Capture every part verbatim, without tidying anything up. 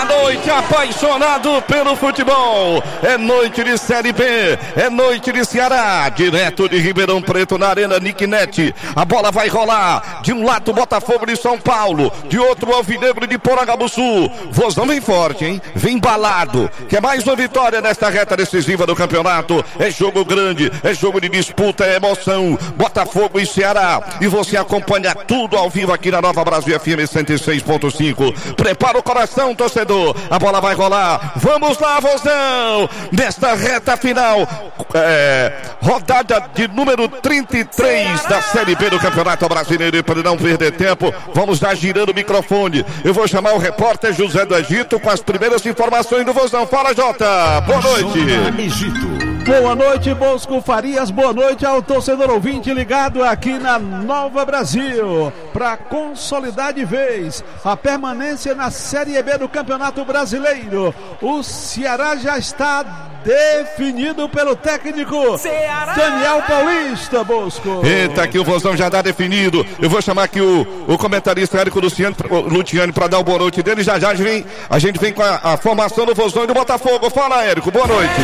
Boa noite, apaixonado pelo futebol. É noite de Série B, é noite de Ceará, direto de Ribeirão Preto na Arena Nicknet. A bola vai rolar, de um lado Botafogo de São Paulo, de outro Alvinegro de Porangabuçu. Vozão vem forte, hein? Vem embalado. Quer mais uma vitória nesta reta decisiva do campeonato? É jogo grande, é jogo de disputa, é emoção. Botafogo e Ceará. E você acompanha tudo ao vivo aqui na Nova Brasil F M cento e seis ponto cinco. Prepara o coração, torcedor. A bola vai rolar. Vamos lá, Vozão. Nesta reta final. É, rodada de número trinta e três da Série B do Campeonato Brasileiro. E para não perder tempo, vamos já girando o microfone. Eu vou chamar o repórter José do Egito com as primeiras informações do Vozão. Fala, Jota. Boa noite. Egito. Boa noite, Bosco Farias. Boa noite ao torcedor ouvinte ligado aqui na Nova Brasil. Para consolidar de vez a permanência na Série B do Campeonato Brasileiro, o Ceará já está definido pelo técnico Ceará. Daniel Paulista, Bosco. Eita, aqui o Vozão já dá definido. Eu vou chamar aqui o, o comentarista Érico Luciano, Luciano para dar o boa noite dele. Já já a gente vem, a gente vem com a, a formação do Vozão e do Botafogo. Fala, Érico, boa noite.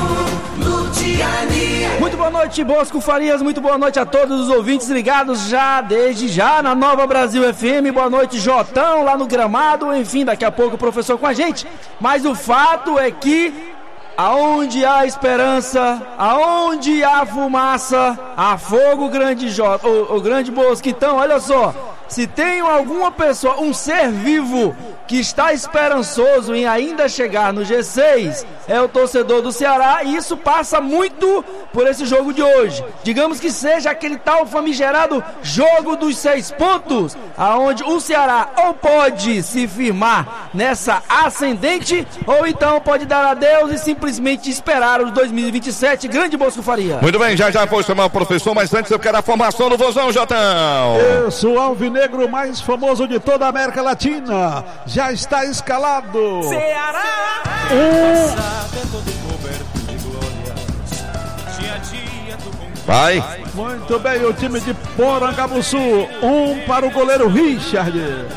Muito boa noite, Bosco Farias, muito boa noite a todos os ouvintes ligados já, desde já, na Nova Brasil F M. Boa noite, Jotão, lá no gramado. Enfim, daqui a pouco o professor com a gente. Mas o fato é que aonde há esperança, aonde há fumaça, há fogo, grande Jota, o, o grande Bosco. Então, olha só, se tem alguma pessoa, um ser vivo que está esperançoso em ainda chegar no G seis, é o torcedor do Ceará, e isso passa muito por esse jogo de hoje. Digamos que seja aquele tal famigerado jogo dos seis pontos, aonde o Ceará ou pode se firmar nessa ascendente, ou então pode dar adeus e simplesmente esperar os dois mil e vinte e sete. Grande Bosco Faria. Muito bem, já já vou chamar o professor, mas antes eu quero a formação do Vozão, Jotão. Eu sou o alvinegro mais famoso de toda a América Latina. Já está escalado Ceará. Um... Vai. Muito bem, o time de Porangabuçu. Um para o goleiro Richard.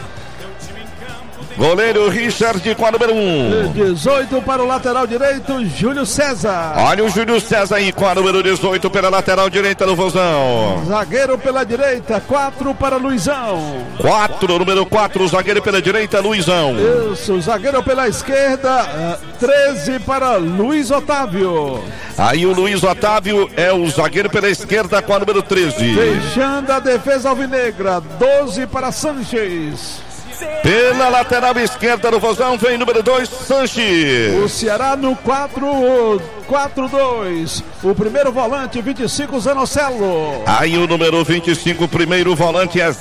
Goleiro Richard com a número um. dezoito para o lateral direito, Júlio César. Olha o Júlio César aí com a número dezoito pela lateral direita do Vozão. Zagueiro pela direita, quatro para Luizão. quatro, número quatro, zagueiro pela direita, Luizão. Isso, zagueiro pela esquerda, treze para Luiz Otávio. Aí o Luiz Otávio é o zagueiro pela esquerda com a número treze. Fechando a defesa alvinegra, doze para Sanches. Pela lateral esquerda do Vozão vem número dois, Sanches. O Ceará no quatro quatro dois. O primeiro volante, vinte e cinco, Zanocelo. Aí o número vinte e cinco, primeiro volante é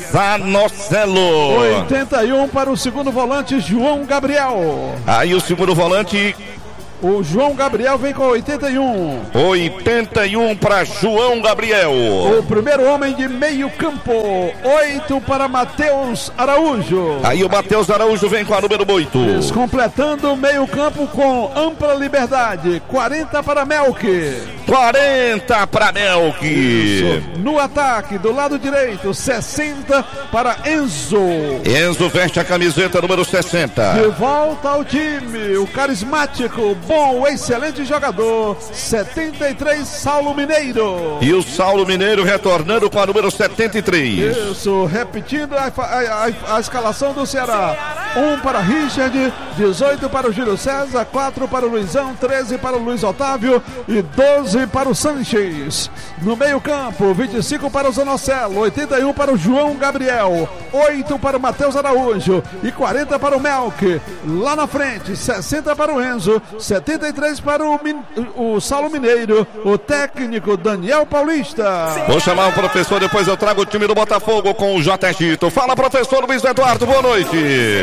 Zanocelo. oitenta e um para o segundo volante, João Gabriel. Aí o segundo volante... O João Gabriel vem com oitenta e um. oitenta e um para João Gabriel. O primeiro homem de meio campo, oito para Matheus Araújo. Aí o Matheus Araújo vem com a número oito. Completando o meio campo com ampla liberdade, quarenta para Melk. quarenta para Melk. Isso. No ataque, do lado direito, sessenta para Enzo. Enzo veste a camiseta número sessenta. De volta ao time, o carismático, bom, excelente jogador, setenta e três, Saulo Mineiro. E o Saulo Mineiro retornando com a número setenta e três. Isso, repetindo a, a, a, a escalação do Ceará. um para Richard, dezoito para o Júlio César, quatro para o Luizão, treze para o Luiz Otávio e doze para o Sanches. No meio campo, vinte e cinco para o Zanocelo, oitenta e um para o João Gabriel, oito para o Matheus Araújo e quarenta para o Melk. Lá na frente, sessenta para o Enzo, setenta e três para o, Min... o Saulo Mineiro, o técnico Daniel Paulista. Vou chamar o professor, depois eu trago o time do Botafogo com o J. Egito. Fala, professor Luiz Eduardo, boa noite.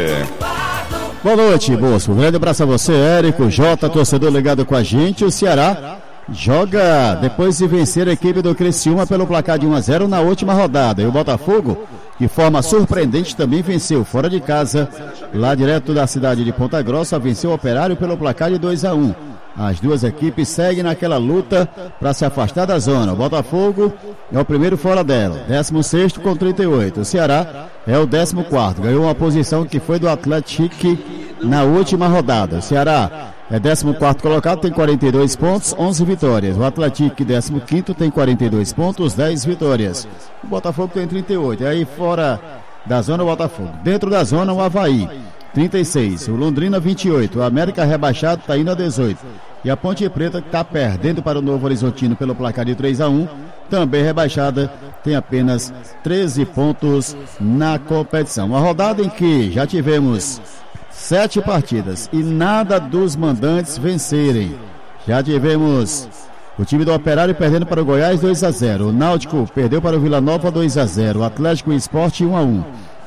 Boa noite, Bosco. Um grande abraço a você, Érico, Jota, torcedor ligado com a gente. O Ceará joga depois de vencer a equipe do Criciúma pelo placar de um a zero na última rodada. E o Botafogo, de forma surpreendente, também venceu fora de casa, lá direto da cidade de Ponta Grossa, venceu o Operário pelo placar de dois a um. As duas equipes seguem naquela luta para se afastar da zona. O Botafogo é o primeiro fora dela, décimo sexto com trinta e oito. O Ceará é o décimo quarto. Ganhou uma posição que foi do Atlético na última rodada. O Ceará é décimo quarto colocado, tem quarenta e dois pontos, onze vitórias. O Atlético, décimo quinto, tem quarenta e dois pontos, dez vitórias. O Botafogo tem trinta e oito. E aí fora da zona, o Botafogo. Dentro da zona, o Avaí, trinta e seis. O Londrina, vinte e oito. O América rebaixado está indo a dezoito. E a Ponte Preta, que está perdendo para o Novo Horizontino pelo placar de três a um, também rebaixada, tem apenas treze pontos na competição. Uma rodada em que já tivemos sete partidas e nada dos mandantes vencerem. Já tivemos o time do Operário perdendo para o Goiás dois a zero. O Náutico perdeu para o Vila Nova dois a zero. O Atlético e Sport um a um.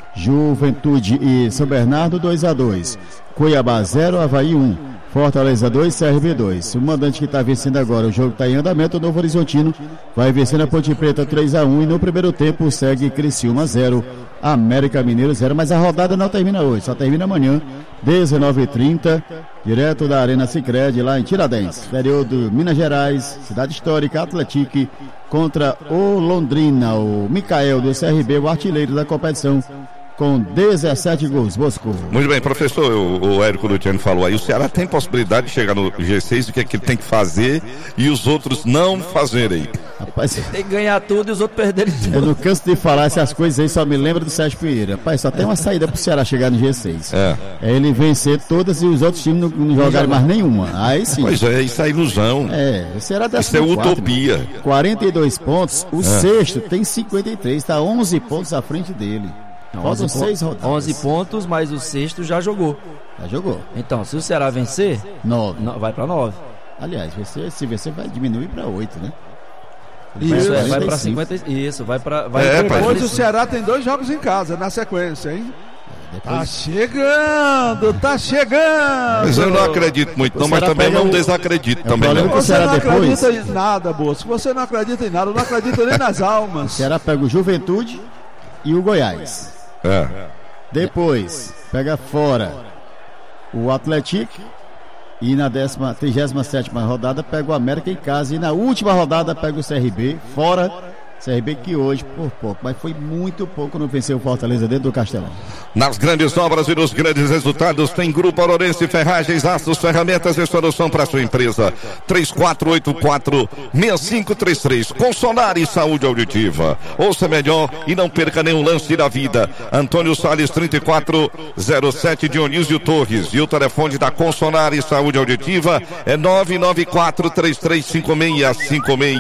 Juventude e São Bernardo dois a dois. Cuiabá zero, Avaí um. Fortaleza dois, C R B dois. O mandante que está vencendo agora, o jogo está em andamento. O Novo Horizontino vai vencendo a Ponte Preta três a um. E no primeiro tempo segue Criciúma zero, América Mineiro zero. Mas a rodada não termina hoje, só termina amanhã, dezenove e trinta, direto da Arena Sicredi, lá em Tiradentes. Período Minas Gerais, cidade histórica, Atlético contra o Londrina. O Micael do C R B, o artilheiro da competição, com dezessete gols. Bosco. Muito bem, professor, o, o Érico Luciano falou aí, o Ceará tem possibilidade de chegar no G seis, o que é que ele tem que fazer e os outros não fazerem. Rapaz, tem que ganhar tudo e os outros perderem tudo. Eu não canso de falar essas coisas aí, só me lembro do Sérgio Pinheiro. Rapaz, só tem uma saída pro Ceará chegar no G seis. É. É ele vencer todas e os outros times não, não jogarem mais nenhuma. Aí sim. Pois é, isso é ilusão. É, o Ceará dá isso é utopia. Né? quarenta e dois pontos, o é. sexto tem cinquenta e três, está onze pontos à frente dele. Faltam seis rodadas. onze pontos, mas o sexto já jogou. Já jogou. Então, se o Ceará vencer, nove. No, vai para nove. Aliás, vencer, se vencer, vai diminuir para oito, né? Ele isso, vai, é, vai para cinquenta. Isso, vai para. Vai é, depois o Ceará tem dois jogos em casa na sequência, hein? É, depois... Tá chegando, tá chegando. Mas eu não acredito muito, não, mas também não o... desacredito. É também não. Você não depois... acredita em nada, Bosco. Você não acredita em nada, não acredita nem nas almas. O Ceará pega o Juventude e o Goiás. É. Depois pega fora o Atlético e na décima, trigésima sétima rodada pega o América em casa e na última rodada pega o C R B fora. C R B que hoje por pouco, mas foi muito pouco, não venceu o Fortaleza dentro do Castelão. Nas grandes obras e nos grandes resultados tem Grupo Ororense Ferragens, Aços, Ferramentas e Solução para sua empresa. três quatro oito quatro, seis cinco três três. Consolar e Saúde Auditiva. Ouça melhor e não perca nenhum lance da vida. Antônio Salles trinta e quatro zero sete, Dionísio Torres. E o telefone da Consolar e Saúde Auditiva é nove nove quatro três três cinco seis cinco seis.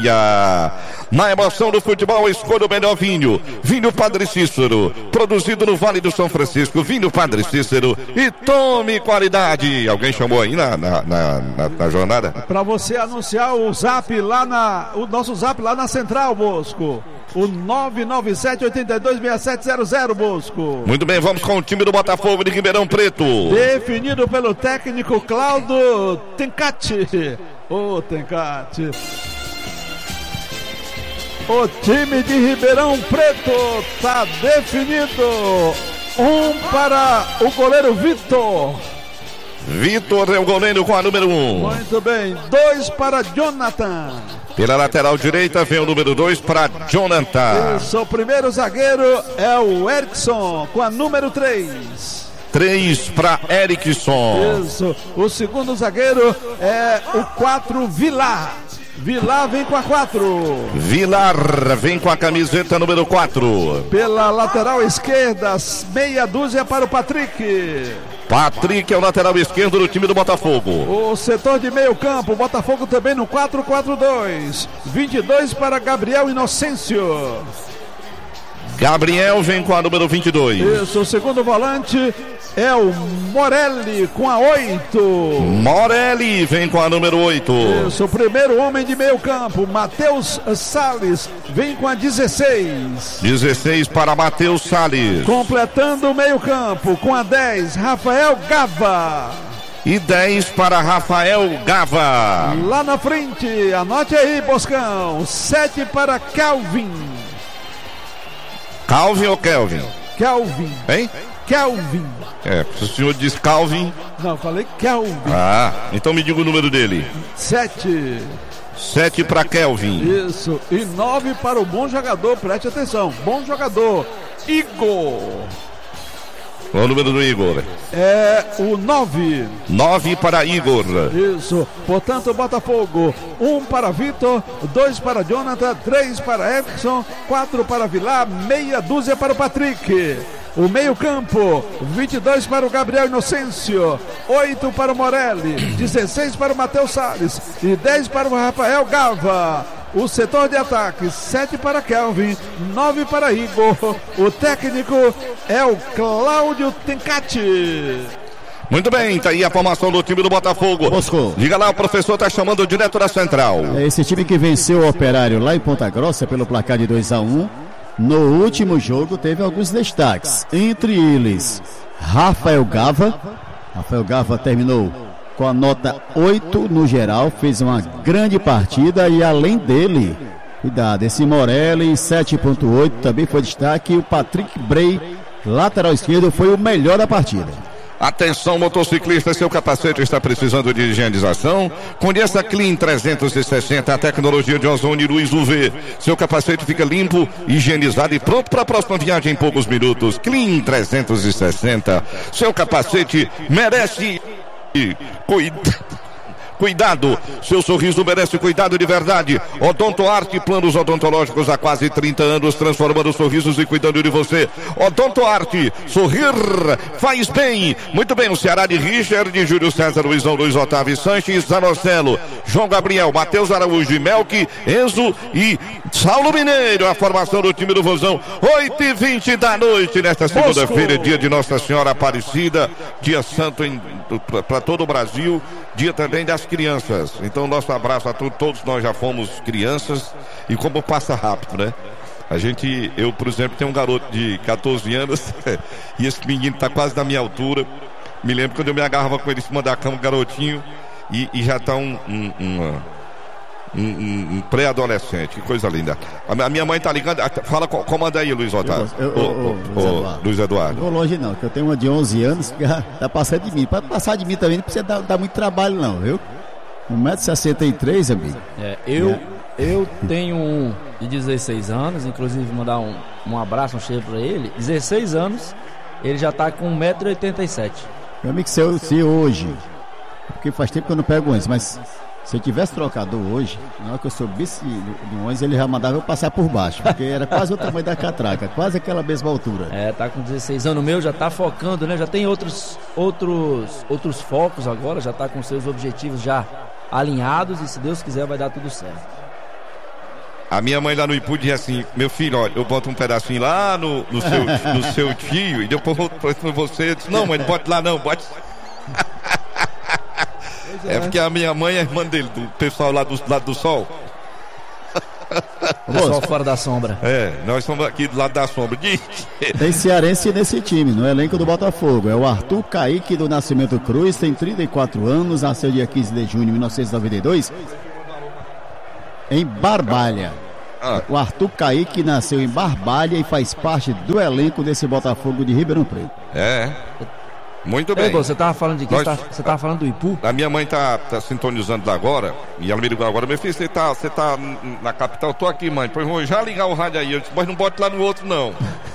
Na emoção do futebol, escolha o melhor vinho. Vinho Padre Cícero, produzido no Vale do São Francisco. Vinho Padre Cícero e tome qualidade. Alguém chamou aí na, na, na, na, na jornada? Para você anunciar o zap lá na, o nosso zap lá na Central, Bosco. O nove nove sete oito dois seis sete zero zero, Bosco. Muito bem, vamos com o time do Botafogo de Ribeirão Preto. Definido pelo técnico Claudio Tencati. Ô, oh, Tencati. O time de Ribeirão Preto está definido. Um para o goleiro Vitor. Vitor é o goleiro com a número um. Muito bem. Dois para Jonathan. Pela lateral direita vem o número dois para Jonathan. Isso, o primeiro zagueiro é o Erickson com a número três. três para Erickson. Isso. O segundo zagueiro é o quatro, Vilar. Vilar vem com a quatro. Vilar vem com a camiseta número quatro. Pela lateral esquerda, meia dúzia para o Patrick. Patrick é o lateral esquerdo do time do Botafogo. O setor de meio campo, Botafogo também no quatro quatro dois. vinte e dois para Gabriel Inocêncio. Gabriel vem com a número vinte e dois. Isso, o segundo volante é o Morelli com a oito. Morelli vem com a número oito. Isso, o primeiro homem de meio campo, Matheus Salles, vem com a dezesseis. dezesseis para Matheus Salles. Completando o meio campo com a dez, Rafael Gava. E dez para Rafael Gava. Lá na frente, anote aí, Boscão, sete para Calvin. Calvin ou Kelvin? Kelvin. Hein? Kelvin. É, se o senhor diz Calvin... Não, falei Kelvin. Ah, então me diga o número dele. Sete. Sete para Kelvin. Isso, e nove para o bom jogador, preste atenção, bom jogador, Igor. O número do Igor? É o nove. nove para Igor. Isso. Portanto, Botafogo. um para Vitor, dois para Jonathan, três para Edson, quatro para Vilar, meia dúzia para o Patrick. O meio campo, vinte e dois para o Gabriel Inocêncio, oito para o Morelli, dezesseis para o Matheus Salles e dez para o Rafael Gava. O setor de ataque, sete para Kelvin, nove para Igor. O técnico é o Cláudio Tencati. Muito bem, tá aí a formação do time do Botafogo. Bosco. Diga lá, o professor tá chamando direto da central. É esse time que venceu o Operário lá em Ponta Grossa pelo placar de dois a um. No último jogo teve alguns destaques. Entre eles, Rafael Gava. Rafael Gava terminou com a nota oito no geral, fez uma grande partida e além dele, cuidado, esse Morelli, sete ponto oito, também foi destaque. O Patrick Bray, lateral esquerdo, foi o melhor da partida. Atenção, motociclista, seu capacete está precisando de higienização? Conheça a Clean trezentos e sessenta, a tecnologia de ozônio Luz U V. Seu capacete fica limpo, higienizado e pronto para a próxima viagem em poucos minutos. Clean trezentos e sessenta, seu capacete merece cuidado. Cuidado, seu sorriso merece cuidado de verdade. Odonto Arte, planos odontológicos há quase trinta anos, transformando sorrisos e cuidando de você. Odonto Arte, sorrir faz bem. Muito bem, o Ceará de Richard, Júlio César, Luizão, Luiz Otávio Sanches, Zanocelo, João Gabriel, Matheus Araújo e Melk, Enzo e Saulo Mineiro. A formação do time do Vozão, oito e vinte da noite, nesta segunda-feira, dia de Nossa Senhora Aparecida, dia santo para todo o Brasil, dia também das crianças. Então nosso abraço a todos, todos nós já fomos crianças e como passa rápido, né? A gente, eu por exemplo tenho um garoto de catorze anos e esse menino tá quase da minha altura. Me lembro quando eu me agarrava com ele em cima da cama, garotinho, e, e já tá um, um, um, um, um pré-adolescente, que coisa linda. A minha mãe tá ligando, fala, comanda aí, Luiz Otávio. Eu, eu, eu, ô, ô, ô, Luiz Eduardo. Não vou longe não, que eu tenho uma de onze anos que já tá passando de mim. Para passar de mim também não precisa dar, dar muito trabalho não, viu? um metro e sessenta e três, amigo. É, eu, é. eu tenho um de dezesseis anos, inclusive mandar um, um abraço, um cheiro pra ele. dezesseis anos, ele já tá com um metro e oitenta e sete. Meu amigo, se, eu, se hoje, porque faz tempo que eu não pego ônibus, mas se eu tivesse trocador hoje, na hora que eu subisse no ônibus, ele já mandava eu passar por baixo, porque era quase o tamanho da catraca, quase aquela mesma altura. É, tá com dezesseis anos, o meu já tá focando, né? Já tem outros, outros, outros focos agora, já tá com seus objetivos já alinhados e se Deus quiser vai dar tudo certo. A minha mãe lá no Ipu dizia assim: meu filho, olha, eu boto um pedacinho lá no, no, seu, no seu tio e depois eu volto pra você. Eu disse: não, mãe, não bote lá não, bote. É porque a minha mãe é irmã dele, do pessoal lá do lado do sol. O pessoal fora da sombra. É, nós somos aqui do lado da sombra. Tem cearense nesse time, no elenco do Botafogo. É o Arthur Kaique do Nascimento Cruz, tem trinta e quatro anos, nasceu dia quinze de junho de mil novecentos e noventa e dois, em Barbalha. Ah. O Arthur Kaique nasceu em Barbalha e faz parte do elenco desse Botafogo de Ribeirão Preto. É. Muito bem. Ei, você tava falando de quê? Nós, você tava falando do Ipu? A minha mãe tá, tá sintonizando lá agora. E ela me ligou agora: meu filho, você tá, você tá na capital? Eu tô aqui, mãe. Pois vou já ligar o rádio aí. Eu disse: mas não bote lá no outro, não.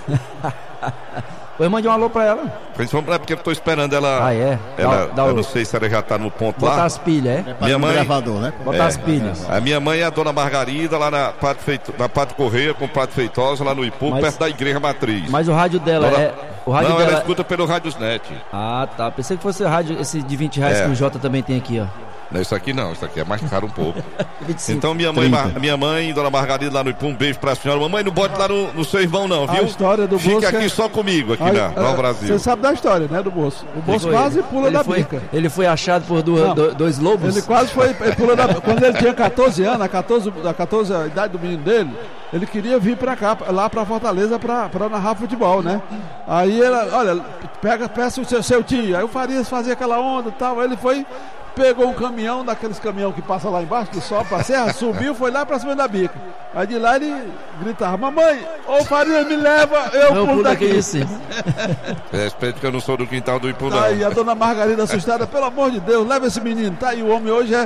Pois mande um alô pra ela. É porque eu tô esperando ela. Ah, é? Ela, dá, dá eu o... não sei se ela já tá no ponto Botar lá. Botar as pilhas, é? é minha mãe. Gravador, né? Botar é, as pilhas. A minha mãe é a dona Margarida, lá na Pato, Feito, na Pato Correia, com Pato Feitosa, lá no Ipu, mas, perto da Igreja Matriz. Mas o rádio dela dona... é. O rádio não, dela... ela escuta pelo Radiosnet. Ah, tá. Pensei que fosse o rádio, esse de vinte reais é. que o Jota também tem aqui, ó. Não, isso aqui não, isso aqui é mais caro um pouco. Então minha mãe, Mar, minha mãe, dona Margarida lá no Ipu, um beijo pra senhora. Mamãe, não bote lá no, no seu irmão não, viu? A história do Fique Bosco aqui é... só comigo, aqui a, na, no Brasil. Você sabe da história, né, do Bosco. O Bosco quase pula ele da foi, bica. Ele foi achado por duas, do, dois lobos? Ele quase foi, ele pulou da, quando ele tinha catorze anos, a catorze, a catorze a idade do menino dele, ele queria vir pra cá, lá pra Fortaleza, pra, pra narrar futebol, né? Aí ele, olha, pega, peça o seu, seu tio. Aí o Farias fazia aquela onda e tal, aí ele foi... Pegou um caminhão, daqueles caminhão que passa lá embaixo, que sobe pra serra, subiu, foi lá pra cima da bica. Aí de lá ele gritava: mamãe, ô Faria, me leva, eu, eu pulo daqui. Respeito que eu não sou do quintal do Ipu, não. Aí a dona Margarida assustada: pelo amor de Deus, leva esse menino, tá? E o homem hoje é,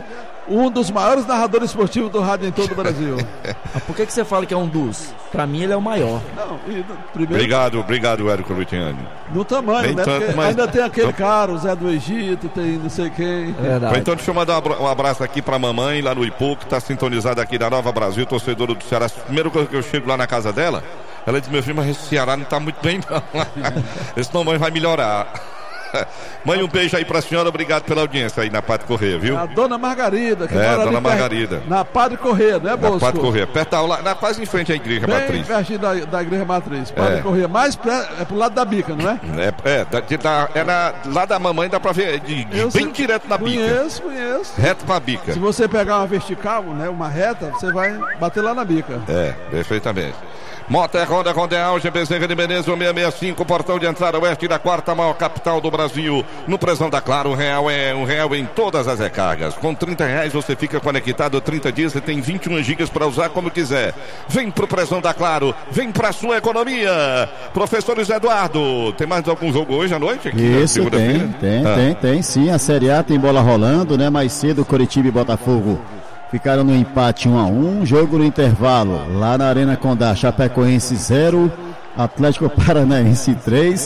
um dos maiores narradores esportivos do rádio em todo o Brasil. Por que, que você fala que é um dos? Pra mim ele é o maior. Não, e, primeiro, obrigado, obrigado, Érico Luciani. No tamanho, Nem né? tanto, Porque mas... ainda tem aquele cara, o Zé do Egito, tem não sei quem. É verdade. Então deixa eu mandar um abraço aqui pra mamãe lá no Ipu, que tá sintonizada aqui da Nova Brasil, torcedora do Ceará. Primeiro que eu chego lá na casa dela, ela diz: meu filho, mas esse Ceará não tá muito bem não. Esse mamãe vai melhorar. Mãe, um beijo aí pra senhora, obrigado pela audiência aí na Padre Correia, viu? A dona Margarida, que É, mora dona ali Margarida. perto, na Padre Correia, né, Bosco? Na Padre Correia, perto da, na, quase em frente à igreja Bem matriz. pertinho da, da igreja matriz, Padre É. Correia, mais pra, é pro lado da bica, não é? É, é, da, de, da, é na, lá da mamãe dá pra ver, de, de, Eu bem sei- direto na bica. Conheço, conheço. Reto pra bica. Se você pegar uma vertical, né, uma reta, você vai bater lá na bica. É, perfeitamente. Motor Honda, Rondeal, G B Z de Menezes, seiscentos e sessenta e cinco, portão de entrada oeste da quarta maior capital do Brasil. No Prezão da Claro, um real é um real em todas as recargas. Com trinta reais você fica conectado trinta dias e tem vinte e um gigas para usar como quiser. Vem pro Prezão da Claro, vem pra sua economia. Professor Luiz Eduardo, tem mais algum jogo hoje à noite? Aqui na Isso, segunda-feira? tem, tem, Ah. tem, tem sim. A Série A tem bola rolando, né? Mais cedo, Coritiba e Botafogo ficaram no empate um a um. Jogo no intervalo, lá na Arena Condá, Chapecoense zero, Atlético Paranaense três.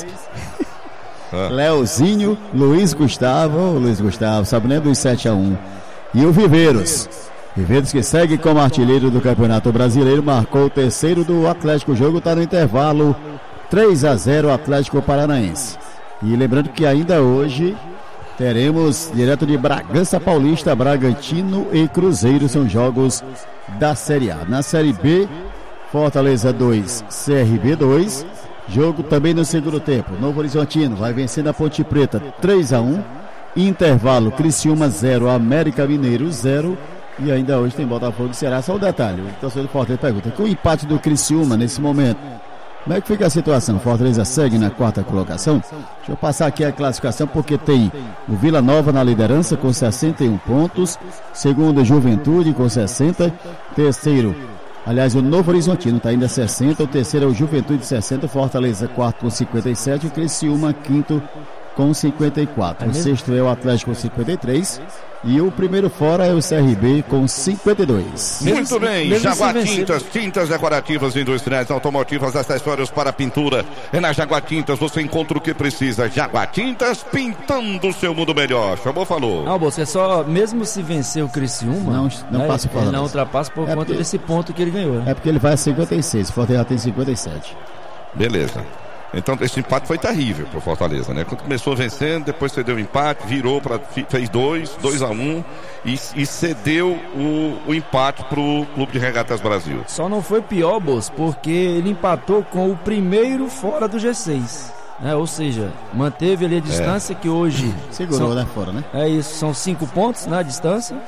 Ah. Leozinho, Luiz Gustavo, ô, Luiz Gustavo, sabe nem dos sete a um. E o Viveiros. Viveiros que segue como artilheiro do Campeonato Brasileiro, marcou o terceiro do Atlético. O jogo está no intervalo, três a zero Atlético Paranaense. E lembrando que ainda hoje teremos direto de Bragança Paulista, Bragantino e Cruzeiro, são jogos da Série A. Na Série B, Fortaleza dois, C R B dois. Jogo também no segundo tempo. Novo Horizontino vai vencendo a Ponte Preta três a um. Intervalo, Criciúma zero, América Mineiro zero. E ainda hoje tem Botafogo e Ceará. Só um detalhe, o torcedor do Fortaleza pergunta: com o empate do Criciúma nesse momento, como é que fica a situação? Fortaleza segue na quarta colocação? Deixa eu passar aqui a classificação, porque tem o Vila Nova na liderança com sessenta e um pontos. Segundo, Juventude com sessenta. Terceiro, aliás, o Novo Horizontino está ainda sessenta. O terceiro é o Juventude sessenta. Fortaleza quarto com cinquenta e sete. O Criciúma quinto com cinquenta e quatro. O sexto é o Atlético com cinquenta e três. E o primeiro fora é o C R B com cinquenta e dois. Muito bem, mesmo Jaguar se vencer- Tintas, tintas decorativas industriais, automotivas, acessórios para pintura. É na Jaguar Tintas, você encontra o que precisa. Jaguar Tintas, pintando o seu mundo melhor. Chamou, falou. Não, Bolsa, é só, mesmo se vencer o Criciúma, Não- não né, passa o ele Fortaleza. não ultrapassa por É conta porque- desse ponto que ele ganhou. É porque ele vai a cinquenta e seis. O Fortaleza tem cinquenta e sete. Beleza. Então esse empate foi terrível pro Fortaleza, né? Quando começou vencendo, depois cedeu o empate, virou para fez dois, dois a um e, e cedeu o, o empate pro Clube de Regatas Brasil. Só não foi pior, Bolsa, porque ele empatou com o primeiro fora do G seis. Né? Ou seja, manteve ali a distância que hoje... Segurou, são- né? Fora, né? É isso, são cinco pontos na distância,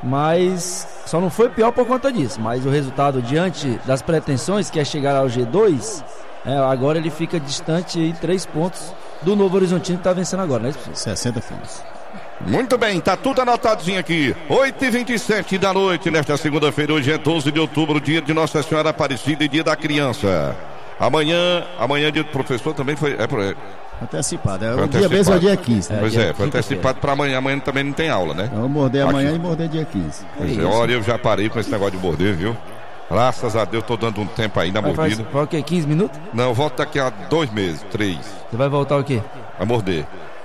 mas só não foi pior por conta disso. Mas o resultado diante das pretensões, que é chegar ao G dois, é, agora ele fica distante em três pontos do Novo Horizontino que está vencendo agora, né? sessenta pontos. Muito bem, tá tudo anotadinho aqui. oito e vinte e sete da noite, nesta segunda-feira, hoje é doze de outubro, dia de Nossa Senhora Aparecida e dia da criança. Amanhã, amanhã dia do professor também foi... É, pro- é, Antecipado. É, Foi o dia mesmo é o dia quinze. É, pois dia é, foi quinta-feira. antecipado para amanhã. Amanhã também não tem aula, né? Vamos morder amanhã Aqui. e morder dia quinze. Pois é, olha, eu já parei com esse negócio de morder, viu? Graças a Deus, tô dando um tempo aí na Vai, faz, mordida. faz o quê? quinze minutos? Não, eu volto daqui a dois meses, três, Você vai voltar o quê? a morder.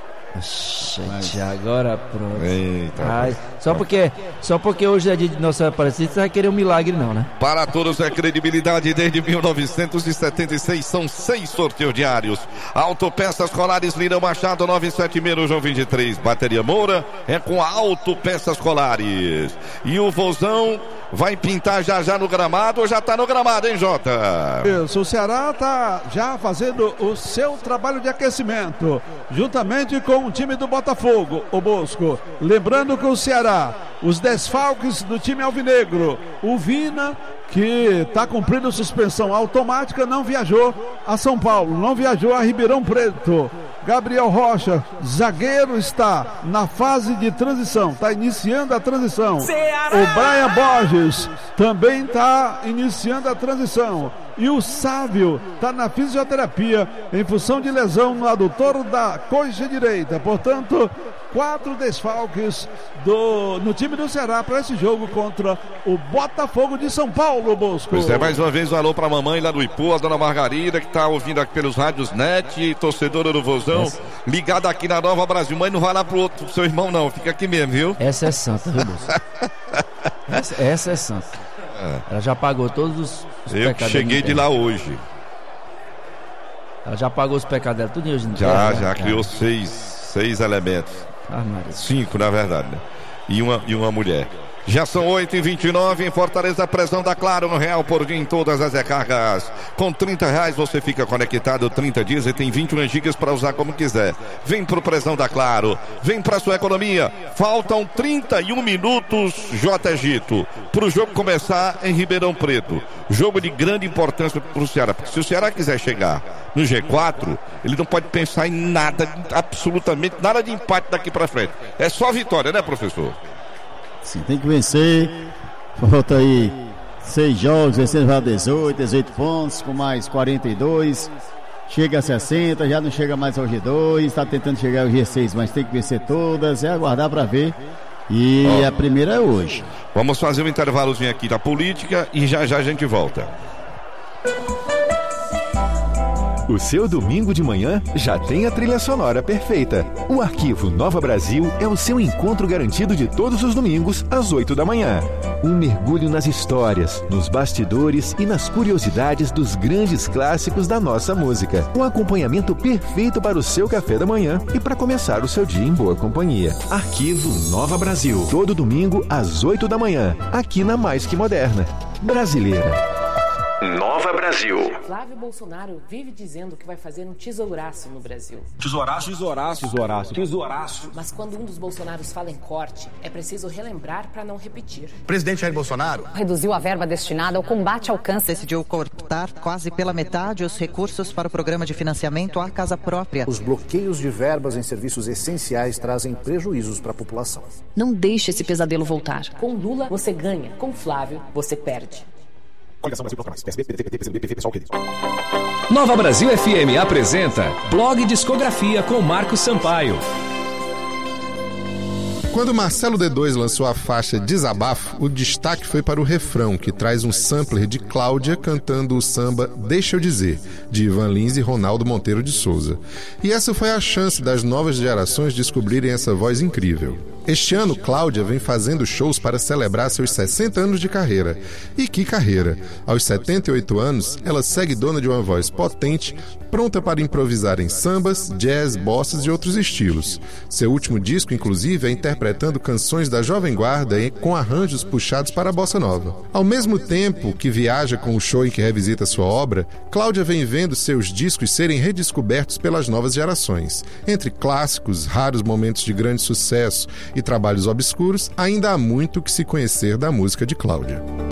Gente, agora pronto. Eita. Ai, só porque, só porque hoje é dia de Nossa Senhora Aparecida, você vai querer um milagre não, né? Para todos é credibilidade desde mil novecentos e setenta e seis, são seis sorteios diários. Autopeças Colares, Lirão Machado, nove sete seis, João vinte e três. Bateria Moura é com a Autopeças Colares. E o Vozão vai pintar já já no gramado ou já tá no gramado, hein, Jota? Isso, o Ceará está já fazendo o seu trabalho de aquecimento, juntamente com o time do Botafogo, o Bosco. Lembrando que o Ceará, os desfalques do time alvinegro, o Vina, que está cumprindo suspensão automática, não viajou a São Paulo, não viajou a Ribeirão Preto. Gabriel Rocha, zagueiro, está na fase de transição, está iniciando a transição. O Brian Borges também está iniciando a transição. E o Sávio está na fisioterapia em função de lesão no adutor da coxa direita. Portanto, quatro desfalques do, no time do Ceará para esse jogo contra o Botafogo de São Paulo, Bosco. Pois é, mais uma vez um alô para a mamãe lá do Ipu, a dona Margarida, que está ouvindo aqui pelos rádios Net, torcedora do Vozão, essa... ligada aqui na Nova Brasil. Mãe, não vai lá pro outro, pro seu irmão não, fica aqui mesmo, viu? Essa é santa, viu, Bosco? essa, essa é santa. É. Ela já pagou todos os, os Eu pecados. Eu cheguei de lá hoje. Ela já pagou os pecados dela, tudo hoje. Já, terra, já né? Criou seis, seis elementos. Ah, Cinco, na verdade, né? E uma, e uma mulher. Já são oito e vinte e nove em Fortaleza, pressão da Claro no Real por dia em todas as recargas. Com trinta reais você fica conectado trinta dias e tem vinte e um gigas para usar como quiser. Vem pro pressão da Claro, vem pra sua economia. Faltam trinta e um minutos, J. Gito, pro jogo começar em Ribeirão Preto. Jogo de grande importância pro Ceará, porque se o Ceará quiser chegar no G quatro, ele não pode pensar em nada, absolutamente nada de empate daqui pra frente. É só vitória, né, professor? Sim, tem que vencer. Falta aí seis jogos, vencendo vai a dezoito, dezoito pontos, com mais quarenta e dois. Chega a sessenta, já não chega mais ao G dois, está tentando chegar ao G seis, mas tem que vencer todas, é aguardar para ver. E oh. a primeira é hoje. Vamos fazer um intervalozinho aqui da política e já já a gente volta. O seu domingo de manhã já tem a trilha sonora perfeita. O Arquivo Nova Brasil é o seu encontro garantido de todos os domingos, às oito da manhã. Um mergulho nas histórias, nos bastidores e nas curiosidades dos grandes clássicos da nossa música. Um acompanhamento perfeito para o seu café da manhã e para começar o seu dia em boa companhia. Arquivo Nova Brasil. Todo domingo, às oito da manhã. Aqui na Mais Que Moderna. Brasileira. Nova Brasil. Flávio Bolsonaro vive dizendo que vai fazer um tesouraço no Brasil. Tesouraço, tesouraço, tesouraço, tesouraço. Mas quando um dos Bolsonaros fala em corte, é preciso relembrar para não repetir. O presidente Jair Bolsonaro reduziu a verba destinada ao combate ao câncer. Decidiu cortar quase pela metade os recursos para o programa de financiamento à casa própria. Os bloqueios de verbas em serviços essenciais trazem prejuízos para a população. Não deixe esse pesadelo voltar. Com Lula, você ganha. Com Flávio, você perde. Nova Brasil F M apresenta Blog Discografia com Marcos Sampaio. Quando Marcelo D dois lançou a faixa Desabafo, o destaque foi para o refrão, que traz um sampler de Cláudia cantando o samba Deixa Eu Dizer, de Ivan Lins e Ronaldo Monteiro de Souza. E essa foi a chance das novas gerações descobrirem essa voz incrível. Este ano, Cláudia vem fazendo shows para celebrar seus sessenta anos de carreira. E que carreira! Aos setenta e oito anos, ela segue dona de uma voz potente, pronta para improvisar em sambas, jazz, bossas e outros estilos. Seu último disco, inclusive, é interpretando canções da Jovem Guarda com arranjos puxados para a bossa nova. Ao mesmo tempo que viaja com o show em que revisita sua obra, Cláudia vem vendo seus discos serem redescobertos pelas novas gerações. Entre clássicos, raros momentos de grande sucesso e trabalhos obscuros, ainda há muito que se conhecer da música de Cláudia.